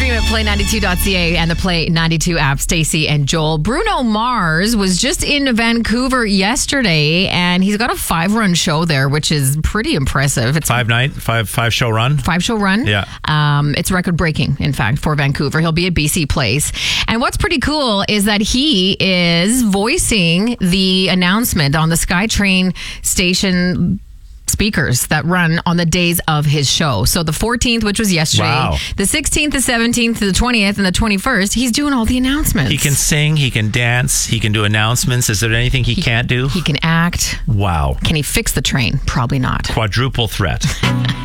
stream at play92.ca and the Play 92 app. Stacey and Joel. Bruno Mars was just in Vancouver yesterday, and he's got a 5-run show there, which is pretty impressive. It's five show run. 5-show run. Yeah. It's record breaking, in fact, for Vancouver. He'll be at BC Place. And what's pretty cool is that he is voicing the announcement on the SkyTrain station speakers that run on the days of his show. So the 14th, which was yesterday, Wow. the 16th, the 17th, the 20th, and the 21st, he's doing all the announcements. He can sing, he can dance, he can do announcements. Is there anything he can't do? He can act. Wow. Can he fix the train? Probably not. Quadruple threat.